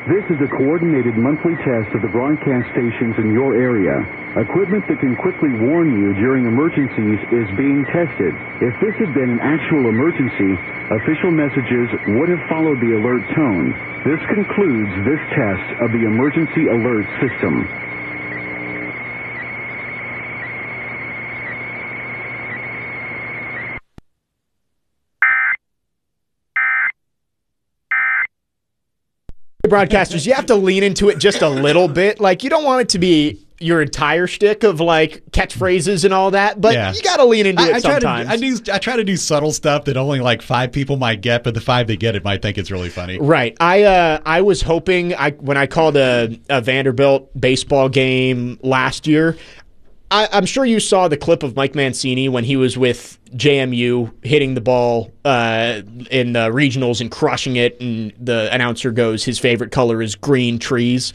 This is a coordinated monthly test of the broadcast stations in your area. Equipment that can quickly warn you during emergencies is being tested. If this had been an actual emergency, official messages would have followed the alert tone. This concludes this test of the emergency alert system. Broadcasters, you have to lean into it just a little bit. Like, you don't want it to be your entire shtick of like catchphrases and all that, but you got to lean into it sometimes. I try to do subtle stuff that only like 5 people might get, but the 5 that get it might think it's really funny. Right. I was hoping when I called a Vanderbilt baseball game last year, I'm sure you saw the clip of Mike Mancini when he was with JMU hitting the ball in the regionals and crushing it, and the announcer goes, his favorite color is green trees.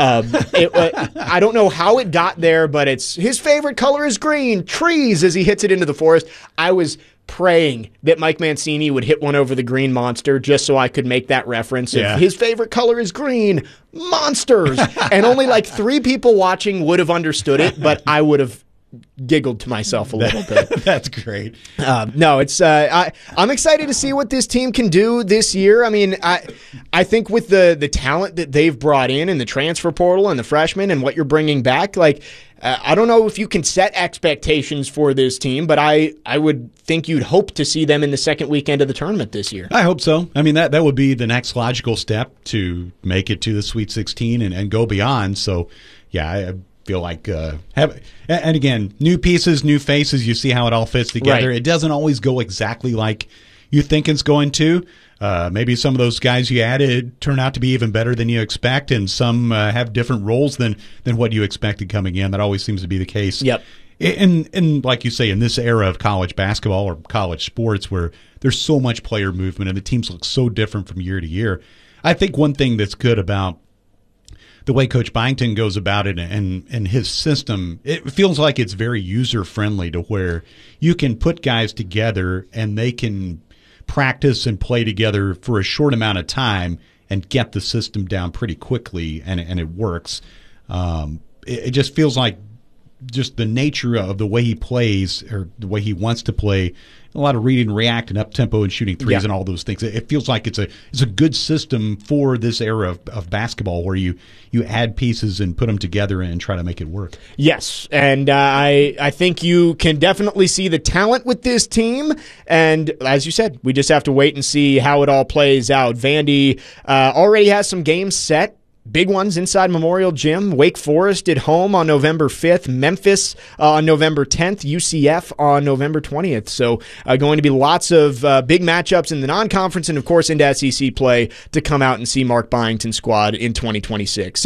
I don't know how it got there, but it's his favorite color is green trees as he hits it into the forest. I was praying that Mike Mancini would hit one over the green monster just so I could make that reference. Yeah. His favorite color is green monsters. And only like 3 people watching would have understood it, but I would have giggled to myself a little bit. That's great. No, it's I'm excited to see what this team can do this year. I mean, I think with the talent that they've brought in and the transfer portal and the freshmen and what you're bringing back, like I don't know if you can set expectations for this team, but I would think you'd hope to see them in the second weekend of the tournament this year. I hope so. I mean, that would be the next logical step to make it to the Sweet 16 and go beyond. So, yeah, I feel like and again, new pieces, new faces. You see how it all fits together. Right. It doesn't always go exactly like you think it's going to. Maybe some of those guys you added turn out to be even better than you expect, and some have different roles than what you expected coming in. That always seems to be the case. Yep. And like you say, in this era of college basketball or college sports where there's so much player movement and the teams look so different from year to year, I think one thing that's good about the way Coach Byington goes about it and his system, it feels like it's very user-friendly to where you can put guys together and they can practice and play together for a short amount of time and get the system down pretty quickly, and it works. It just feels like just the nature of the way he plays or the way he wants to play, a lot of read and react and up-tempo and shooting threes and all those things. It feels like it's a good system for this era of basketball where you add pieces and put them together and try to make it work. Yes, and I think you can definitely see the talent with this team. And as you said, we just have to wait and see how it all plays out. Vandy already has some games set. Big ones inside Memorial Gym. Wake Forest at home on November 5th. Memphis on November 10th. UCF on November 20th. So going to be lots of big matchups in the non-conference and, of course, into SEC play to come out and see Mark Byington's squad in 2026.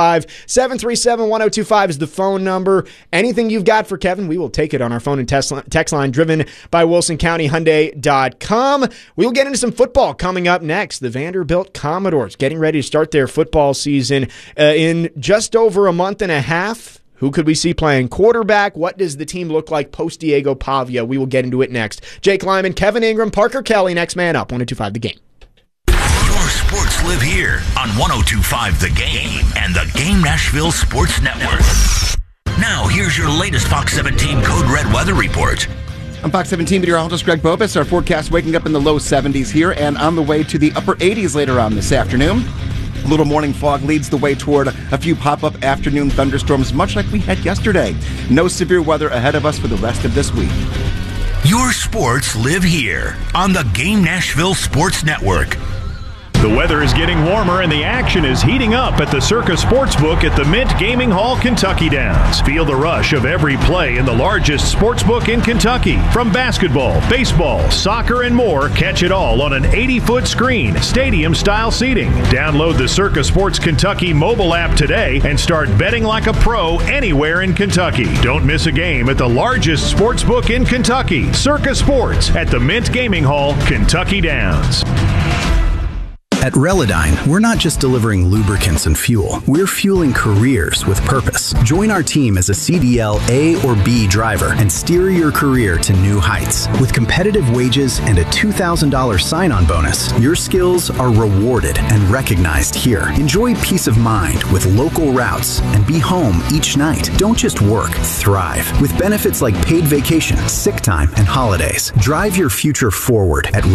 615-737-1025 is the phone number. Anything you've got for Kevin, we will take it on our phone and text line driven by WilsonCountyHyundai.com. We will get into some football coming up next. The Vanderbilt Commodores getting ready to start their football season in just over a month and a half. Who could we see playing quarterback? What does the team look like post Diego Pavia? We will get into it next. Jake Lyman, Kevin Ingram, Parker Kelly, next man up. 102.5 The Game. Your sports live here on 102.5 The Game and the Game Nashville Sports Network. Now, here's your latest Fox 17 Code Red weather report. I'm Fox 17 meteorologist Greg Bopus. Our forecast waking up in the low 70s here and on the way to the upper 80s later on this afternoon. A little morning fog leads the way toward a few pop-up afternoon thunderstorms, much like we had yesterday. No severe weather ahead of us for the rest of this week. Your sports live here on the Game Nashville Sports Network. The weather is getting warmer and the action is heating up at the Circa Sportsbook at the Mint Gaming Hall, Kentucky Downs. Feel the rush of every play in the largest sportsbook in Kentucky. From basketball, baseball, soccer, and more, catch it all on an 80-foot screen, stadium-style seating. Download the Circa Sports Kentucky mobile app today and start betting like a pro anywhere in Kentucky. Don't miss a game at the largest sportsbook in Kentucky, Circa Sports at the Mint Gaming Hall, Kentucky Downs. At Relodyne, we're not just delivering lubricants and fuel. We're fueling careers with purpose. Join our team as a CDL A or B driver and steer your career to new heights. With competitive wages and a $2,000 sign-on bonus, your skills are rewarded and recognized here. Enjoy peace of mind with local routes and be home each night. Don't just work, thrive. With benefits like paid vacation, sick time, and holidays. Drive your future forward at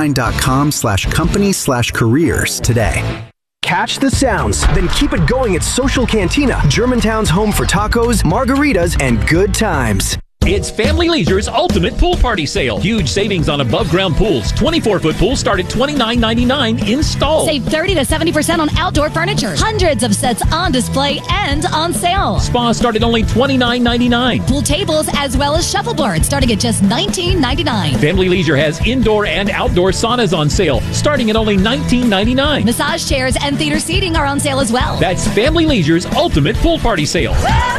Relodyne.com/company/careers today. Catch the sounds, then keep it going at Social Cantina, Germantown's home for tacos, margaritas, and good times. It's Family Leisure's ultimate pool party sale. Huge savings on above-ground pools. 24-foot pools start at $29.99 installed. Save 30 to 70% on outdoor furniture. Hundreds of sets on display and on sale. Spas start at only $29.99. Pool tables as well as shuffleboard starting at just $19.99. Family Leisure has indoor and outdoor saunas on sale starting at only $19.99. Massage chairs and theater seating are on sale as well. That's Family Leisure's ultimate pool party sale.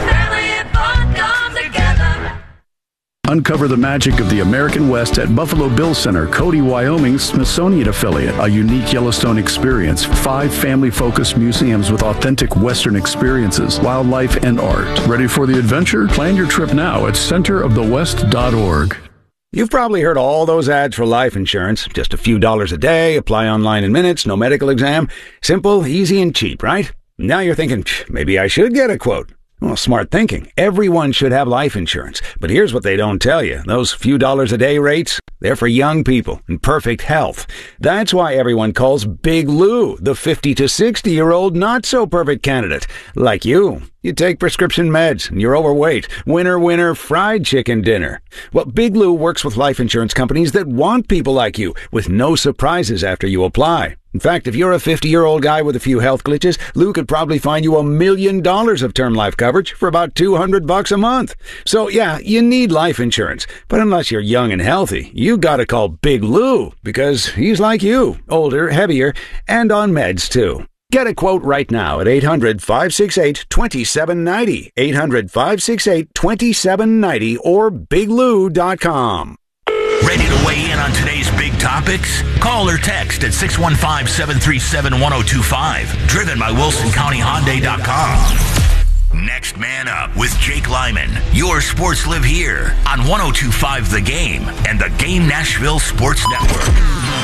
Uncover the magic of the American West at Buffalo Bill Center, Cody, Wyoming's Smithsonian affiliate. A unique Yellowstone experience. 5 family-focused museums with authentic Western experiences, wildlife, and art. Ready for the adventure? Plan your trip now at centerofthewest.org. You've probably heard all those ads for life insurance. Just a few dollars a day, apply online in minutes, no medical exam. Simple, easy, and cheap, right? Now you're thinking, maybe I should get a quote. Well, smart thinking. Everyone should have life insurance. But here's what they don't tell you. Those few dollars a day rates, they're for young people in perfect health. That's why everyone calls Big Lou the 50 to 60-year-old not-so-perfect candidate. Like you. You take prescription meds and you're overweight. Winner, winner, fried chicken dinner. Well, Big Lou works with life insurance companies that want people like you with no surprises after you apply. In fact, if you're a 50-year-old guy with a few health glitches, Lou could probably find you $1 million of term life coverage for about $200 a month. So yeah, you need life insurance. But unless you're young and healthy, you gotta call Big Lou because he's like you, older, heavier, and on meds too. Get a quote right now at 800-568-2790, 800-568-2790, or biglou.com. Ready to weigh in on today's big topics? Call or text at 615-737-1025. Driven by WilsonCountyHyundai.com. Next Man Up with Jake Lyman. Your sports live here on 102.5 The Game and the Game Nashville Sports Network.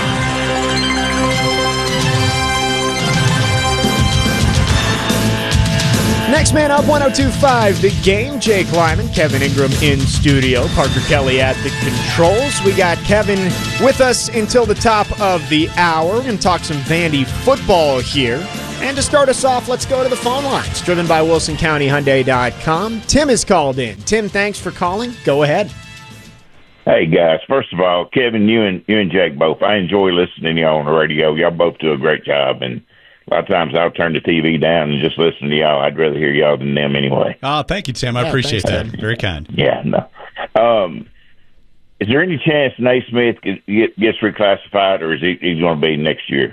Next Man Up, 102.5 The Game. Jake Lyman, Kevin Ingram in studio, Parker Kelly at the controls. We got Kevin with us until the top of the hour. We're going to talk some Vandy football here. And to start us off, let's go to the phone lines. Driven by WilsonCountyHyundai.com. Tim is called in. Tim, thanks for calling. Go ahead. Hey, guys. First of all, Kevin, you and Jake both, I enjoy listening to y'all on the radio. Y'all both do a great job, and a lot of times I'll turn the TV down and just listen to y'all. I'd rather hear y'all than them anyway. Oh, thank you, Tim. I appreciate that. Very kind. Yeah, no. Is there any chance Naismith gets reclassified, or is he going to be next year?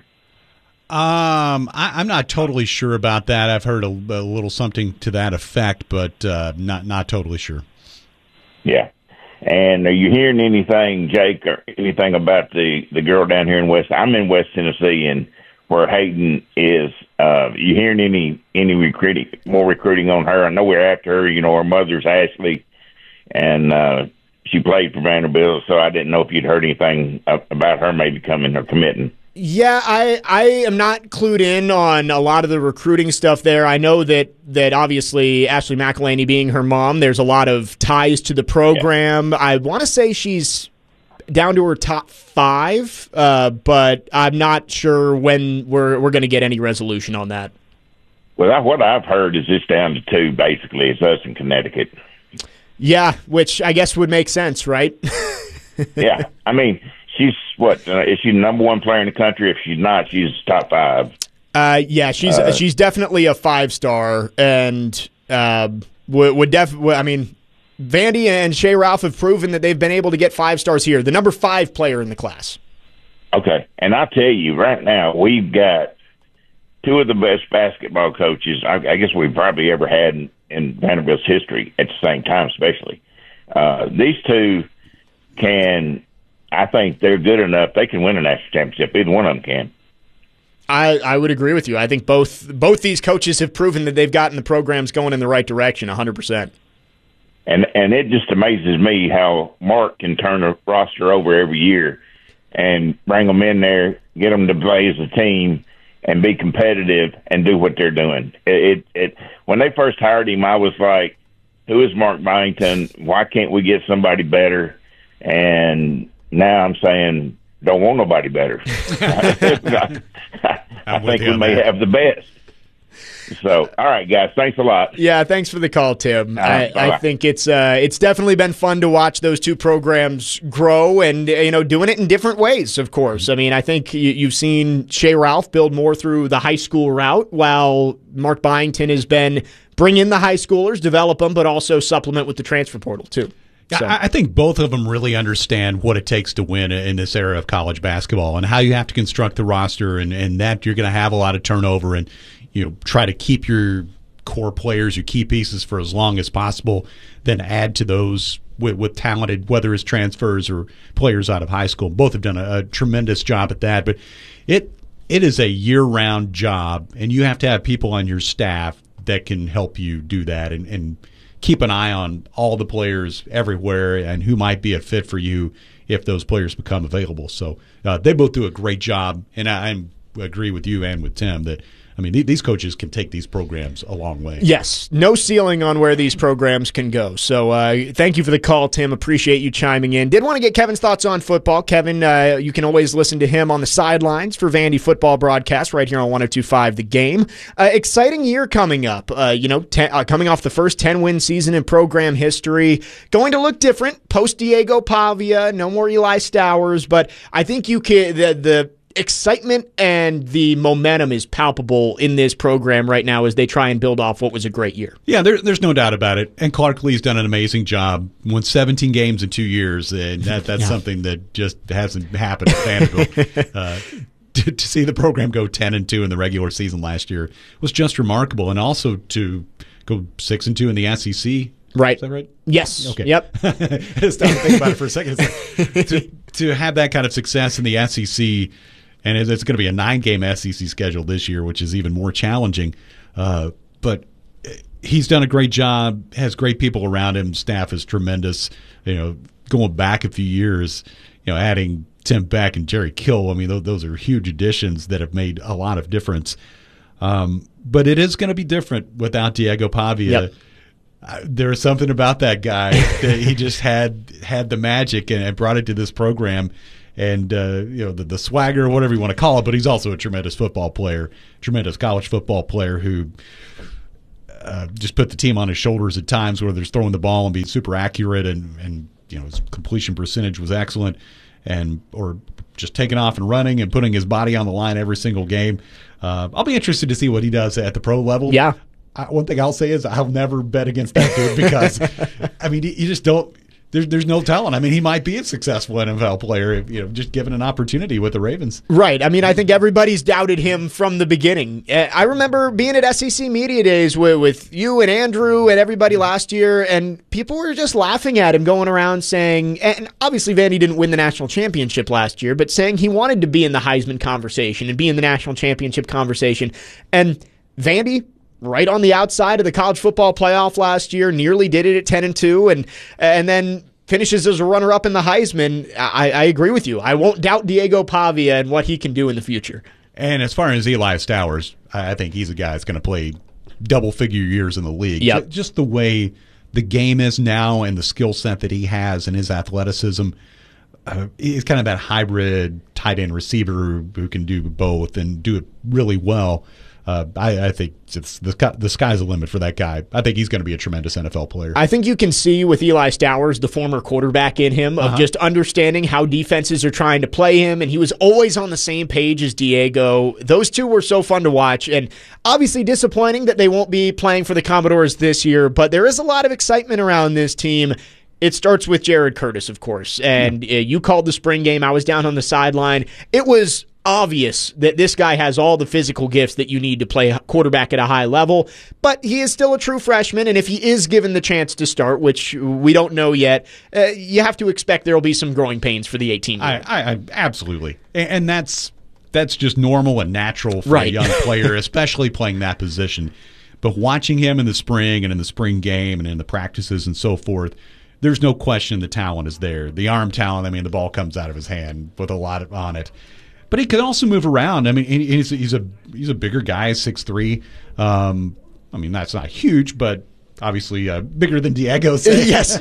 I'm not totally sure about that. I've heard a little something to that effect, but not totally sure. Yeah. And are you hearing anything, Jake, or anything about the girl down here in West? I'm in West Tennessee, and where Hayden is, you hearing any more recruiting on her? I know we're after her. You know, her mother's Ashley, and she played for Vanderbilt, so I didn't know if you'd heard anything about her maybe coming or committing. Yeah, I am not clued in on a lot of the recruiting stuff there. I know that obviously Ashley McElhaney being her mom, there's a lot of ties to the program. Yeah. I want to say she's down to her top 5, but I'm not sure when we're going to get any resolution on that. Well, what I've heard is it's down to 2, basically. It's us in Connecticut. Yeah, which I guess would make sense, right? Yeah, I mean, she's what? Is she the number 1 player in the country? If she's not, she's top 5. Yeah, she's definitely a 5-star, and would definitely. I mean, Vandy and Shea Ralph have proven that they've been able to get 5 stars here. The number 5 player in the class. Okay, and I'll tell you right now, we've got 2 of the best basketball coaches I guess we've probably ever had in Vanderbilt's history at the same time, especially. These 2 I think they're good enough. They can win a national championship. Either one of them can. I would agree with you. I think both these coaches have proven that they've gotten the programs going in the right direction 100%. And it just amazes me how Mark can turn a roster over every year and bring them in there, get them to play as a team and be competitive and do what they're doing. When they first hired him, I was like, who is Mark Byington? Why can't we get somebody better? And now I'm saying, don't want nobody better. I think we may have the best. So, all right, guys, thanks a lot. Yeah, thanks for the call, Tim. I think it's definitely been fun to watch those two programs grow and, doing it in different ways, of course. I mean, I think you've seen Shea Ralph build more through the high school route, while Mark Byington has been bring in the high schoolers, develop them, but also supplement with the transfer portal, too. So. I think both of them really understand what it takes to win in this era of college basketball and how you have to construct the roster and that you're going to have a lot of turnover and try to keep your core players, your key pieces for as long as possible, then add to those with talented, whether it's transfers or players out of high school. Both have done a tremendous job at that. But it is a year-round job, and you have to have people on your staff that can help you do that and keep an eye on all the players everywhere and who might be a fit for you if those players become available. So they both do a great job, and I agree with you and with Tim that, I mean, these coaches can take these programs a long way. Yes, no ceiling on where these programs can go. So thank you for the call, Tim. Appreciate you chiming in. Did want to get Kevin's thoughts on football. Kevin, you can always listen to him on the sidelines for Vandy football broadcast right here on 102.5 The Game. Exciting year coming up. Coming off the first 10-win season in program history. Going to look different post Diego Pavia. No more Eli Stowers, but I think you can the excitement and the momentum is palpable in this program right now as they try and build off what was a great year. Yeah, there's no doubt about it. And Clark Lee's done an amazing job. Won 17 games in 2 years, and that's something that just hasn't happened at Vanderbilt. To see the program go 10-2 in the regular season last year was just remarkable, and also to go 6-2 in the SEC. Right. Is that right? Yes. Okay. Yep. Just to think about it for a second. To have that kind of success in the SEC. And it's going to be a 9-game SEC schedule this year, which is even more challenging. But he's done a great job, has great people around him. Staff is tremendous. Going back a few years, adding Tim Beck and Jerry Kill, I mean, those are huge additions that have made a lot of difference. But it is going to be different without Diego Pavia. Yep. There is something about that guy that he just had the magic and brought it to this program. And, the swagger, whatever you want to call it, but he's also a tremendous football player, tremendous college football player who just put the team on his shoulders at times where there's throwing the ball and being super accurate and his completion percentage was excellent or just taking off and running and putting his body on the line every single game. I'll be interested to see what he does at the pro level. Yeah. One thing I'll say is I'll never bet against that dude because, I mean, you just don't. There's no telling. I mean, he might be a successful NFL player if, just given an opportunity with the Ravens. Right. I mean, I think everybody's doubted him from the beginning. I remember being at SEC Media Days with you and Andrew and everybody last year, and people were just laughing at him, going around saying, and obviously Vandy didn't win the national championship last year, but saying he wanted to be in the Heisman conversation and be in the national championship conversation. And Vandy, right on the outside of the college football playoff last year, nearly did it at 10-2, and then finishes as a runner-up in the Heisman. I agree with you. I won't doubt Diego Pavia and what he can do in the future. And as far as Eli Stowers, I think he's a guy that's going to play double-figure years in the league. Yep. Just the way the game is now and the skill set that he has and his athleticism, he's kind of that hybrid tight end receiver who can do both and do it really well. I think the sky's the limit for that guy. I think he's going to be a tremendous NFL player. I think you can see with Eli Stowers, the former quarterback in him, of just understanding how defenses are trying to play him, and he was always on the same page as Diego. Those two were so fun to watch, and obviously disappointing that they won't be playing for the Commodores this year, but there is a lot of excitement around this team. It starts with Jared Curtis, of course, and you called the spring game. I was down on the sideline. It was obvious that this guy has all the physical gifts that you need to play quarterback at a high level, but he is still a true freshman, and if he is given the chance to start, which we don't know yet, you have to expect there will be some growing pains for the 18-year-old. I absolutely. And that's that's just normal and natural for a young player, especially playing that position. But watching him in the spring and in the spring game and in the practices and so forth, there's no question the talent is there. The arm talent, I mean, the ball comes out of his hand with a lot on it. But he can also move around. I mean, he's a bigger guy, 6'3". I mean, that's not huge, but obviously bigger than Diego. Yes,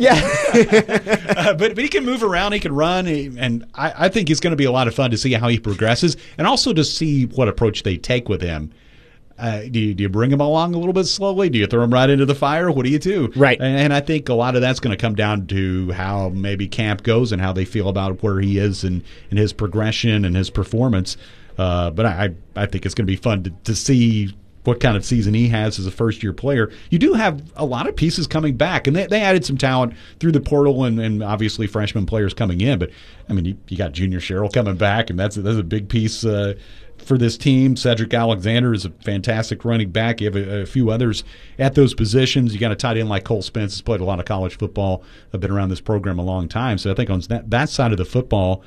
yeah. But he can move around, he can run, and I think it's going to be a lot of fun to see how he progresses and also to see what approach they take with him. Do you bring him along a little bit slowly? Do you throw him right into the fire? What do you do? Right. And I think a lot of that's going to come down to how maybe camp goes and how they feel about where he is and his progression and his performance. But I think it's going to be fun to see what kind of season he has as a first-year player. You do have a lot of pieces coming back, and they added some talent through the portal and obviously freshman players coming in. But, I mean, you got Junior Sherrill coming back, and that's a big piece for this team. Cedric Alexander is a fantastic running back. You have a few others at those positions. You got a tight end like Cole Spence, who's played a lot of college football. I've been around this program a long time. So I think on that side of the football,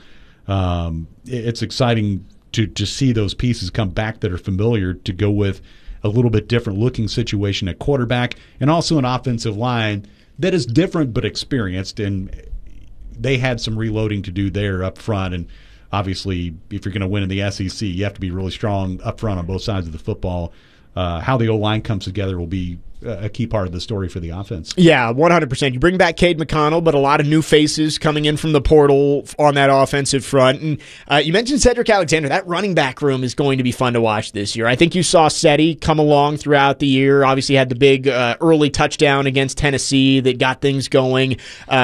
it's exciting to see those pieces come back that are familiar to go with a little bit different looking situation at quarterback and also an offensive line that is different but experienced. And they had some reloading to do there up front. And obviously, if you're going to win in the SEC, you have to be really strong up front on both sides of the football. How the O-line comes together will be a key part of the story for the offense. Yeah, 100%. You bring back Cade McConnell, but a lot of new faces coming in from the portal on that offensive front. And you mentioned Cedric Alexander. That running back room is going to be fun to watch this year. I think you saw Seti come along throughout the year. Obviously had the big early touchdown against Tennessee that got things going.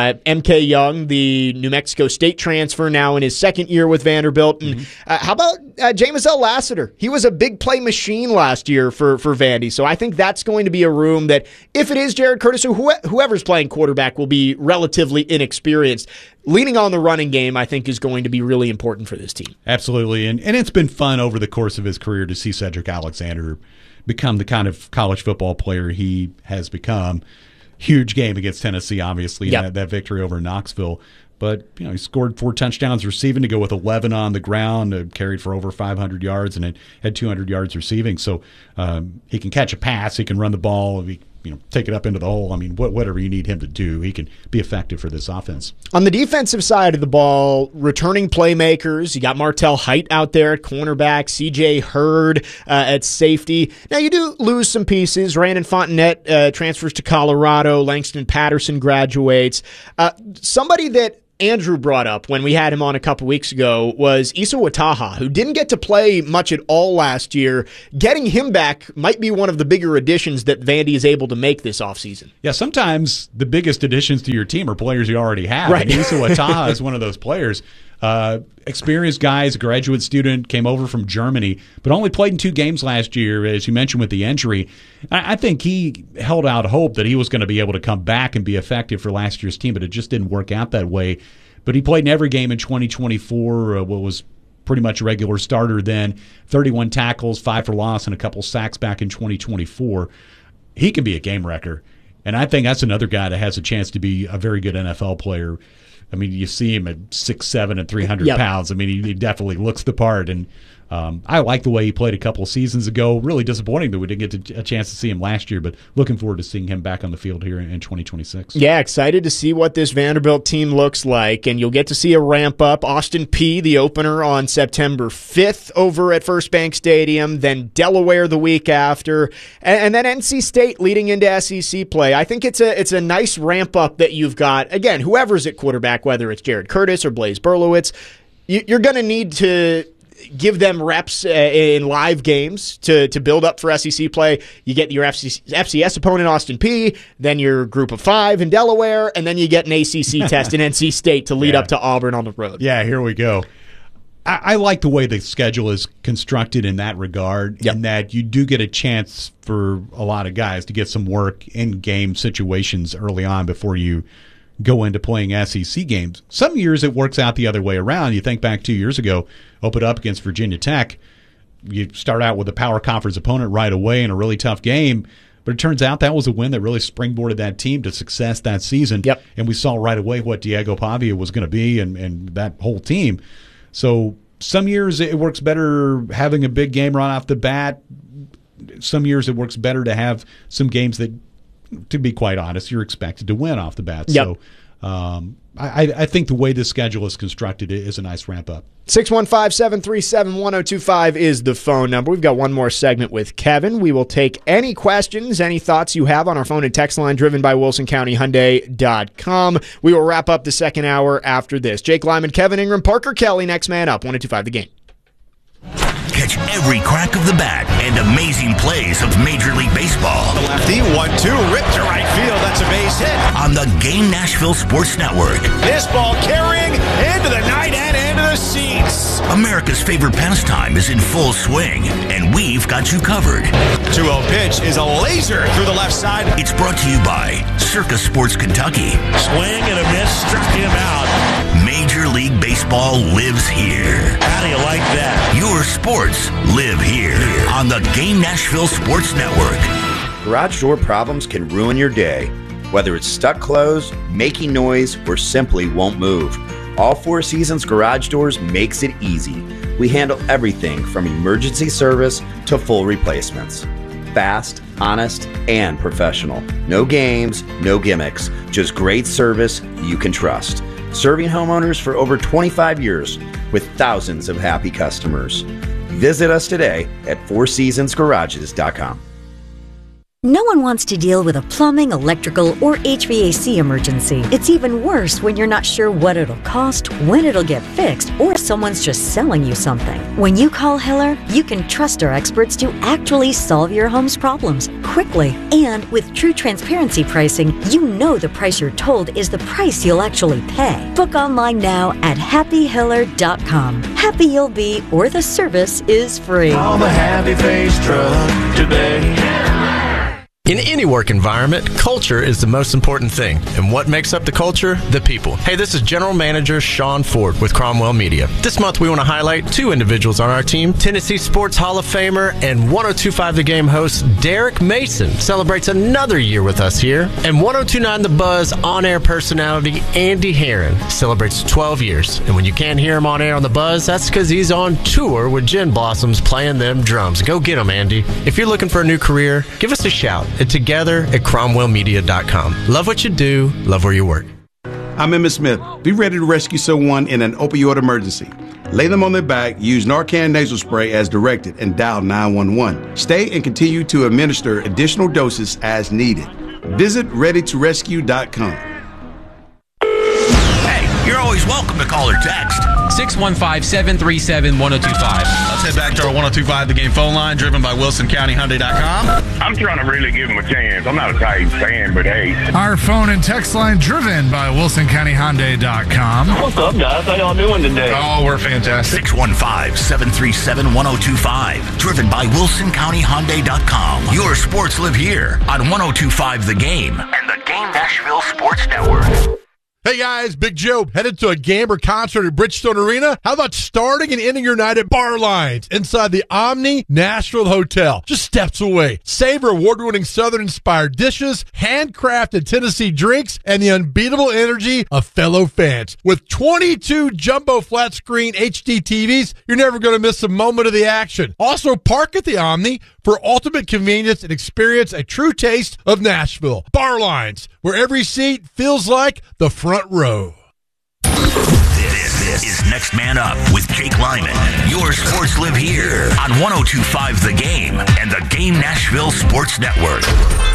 MK Young, the New Mexico State transfer, now in his second year with Vanderbilt. And how about James L. Lassiter? He was a big play machine last year for Vandy. So I think that's going to be a room that if it is Jared Curtis or whoever's playing quarterback will be relatively inexperienced. Leaning on the running game, I think, is going to be really important for this team. Absolutely. And it's been fun over the course of his career to see Cedric Alexander become the kind of college football player he has become. Huge game against Tennessee, obviously, that victory over Knoxville. But he scored 4 touchdowns receiving to go with 11 on the ground, carried for over 500 yards, and had 200 yards receiving. So he can catch a pass, he can run the ball, take it up into the hole. I mean, whatever you need him to do, he can be effective for this offense. On the defensive side of the ball, returning playmakers, you got Martell Height out there at cornerback, C.J. Hurd at safety. Now, you do lose some pieces. Brandon Fontenette transfers to Colorado. Langston Patterson graduates. Somebody that Andrew brought up when we had him on a couple weeks ago was Issa Wataha, who didn't get to play much at all last year. Getting him back might be one of the bigger additions that Vandy is able to make this offseason. Yeah, sometimes the biggest additions to your team are players you already have. Right. And Issa Wataha is one of those players. Experienced guys, graduate student, came over from Germany, but only played in 2 games last year, as you mentioned, with the injury. I think he held out hope that he was going to be able to come back and be effective for last year's team, but it just didn't work out that way. But he played in every game in 2024, what was pretty much a regular starter then, 31 tackles, 5 for loss, and a couple sacks back in 2024. He can be a game wrecker, and I think that's another guy that has a chance to be a very good NFL player. I mean, you see him at 6'7" and 300 pounds. I mean, he definitely looks the part. And I like the way he played a couple of seasons ago. Really disappointing that we didn't get a chance to see him last year, but looking forward to seeing him back on the field here in 2026. Yeah, excited to see what this Vanderbilt team looks like. And you'll get to see a ramp up. Austin Peay, the opener on September 5th over at First Bank Stadium, then Delaware the week after, and then NC State leading into SEC play. I think it's a nice ramp up that you've got. Again, whoever's at quarterback, whether it's Jared Curtis or Blaise Berlowitz, you're going to need to give them reps in live games to build up for SEC play. You get your FCS opponent, Austin Peay, then your group of 5 in Delaware, and then you get an ACC test in NC State to lead up to Auburn on the road. Yeah, here we go. I like the way the schedule is constructed in that regard, in that you do get a chance for a lot of guys to get some work in game situations early on before you go into playing SEC games. Some years it works out the other way around. You think back 2 years ago, open up against Virginia Tech. You start out with a power conference opponent right away in a really tough game, but it turns out that was a win that really springboarded that team to success that season. And we saw right away what Diego Pavia was going to be and that whole team. So Some years it works better having a big game right off the bat. Some years it works better to have some games that, to be quite honest, you're expected to win off the bat. Yep. So I think the way the schedule is constructed is a nice ramp up. 615-737-1025 is the phone number. We've got one more segment with Kevin. We will take any questions, any thoughts you have on our phone and text line driven by WilsonCountyHyundai.com. We will wrap up the second hour after this. Jake Lyman, Kevin Ingram, Parker Kelly, next man up, 102.5 The Game. Catch every crack of the bat and amazing plays of Major League Baseball. The lefty, 1-2, ripped to right field. That's a base hit. On the Game Nashville Sports Network. This ball carrying into the night and into the seats. America's favorite pastime is in full swing, and we've got you covered. 2-0 pitch is a laser through the left side. It's brought to you by Circa Sports Kentucky. Swing and a miss, struck him out. Major League Baseball lives here. How do you like that? Your sports live here on the Game Nashville Sports Network. Garage door problems can ruin your day. Whether it's stuck closed, making noise, or simply won't move, All Four Seasons Garage Doors makes it easy. We handle everything from emergency service to full replacements. Fast, honest, and professional. No games, no gimmicks, just great service you can trust. Serving homeowners for over 25 years with thousands of happy customers. Visit us today at fourseasonsgarages.com. No one wants to deal with a plumbing, electrical, or HVAC emergency. It's even worse when you're not sure what it'll cost, when it'll get fixed, or if someone's just selling you something. When you call Hiller, you can trust our experts to actually solve your home's problems quickly. And with true transparency pricing, you know the price you're told is the price you'll actually pay. Book online now at happyhiller.com. Happy you'll be, or the service is free. Call the Happy Face Truck today. In any work environment, culture is the most important thing. And what makes up the culture? The people. Hey, this is General Manager Sean Ford with Cromwell Media. This month we want to highlight two individuals on our team. Tennessee Sports Hall of Famer and 102.5 The Game host Derek Mason celebrates another year with us here. And 102.9 The Buzz on-air personality Andy Herron celebrates 12 years. And when you can't hear him on air on The Buzz, that's because he's on tour with Gin Blossoms playing them drums. Go get him, Andy. If you're looking for a new career, give us a shout. Together at cromwellmedia.com. Love what you do, love where you work. I'm Emmitt Smith. Be ready to rescue someone in an opioid emergency. Lay them on their back, use Narcan nasal spray as directed, and dial 911. Stay and continue to administer additional doses as needed. Visit readytorescue.com. Hey, you're always welcome to call or text. 615-737-1025. Let's head back to our 102.5 The Game phone line, driven by WilsonCountyHyundai.com. I'm trying to really give him a chance. I'm not a Titans fan, but hey. Our phone and text line, driven by WilsonCountyHyundai.com. What's up, guys? How y'all doing today? Oh, we're fantastic. 615-737-1025. Driven by WilsonCountyHyundai.com. Your sports live here on 102.5 The Game and the Game Nashville Sports Network. Hey guys, Big Joe, headed to a game or concert at Bridgestone Arena? How about starting and ending your night at Bar Lines inside the Omni Nashville Hotel, just steps away? Savor award-winning Southern-inspired dishes, handcrafted Tennessee drinks, and the unbeatable energy of fellow fans. With 22 jumbo flat-screen HD TVs, you're never going to miss a moment of the action. Also, park at the Omni for ultimate convenience and experience a true taste of Nashville. Bar Lines, where every seat feels like the front row. This is Next Man Up with Jake Lyman. Your sports live here on 102.5 The Game and the Game Nashville Sports Network.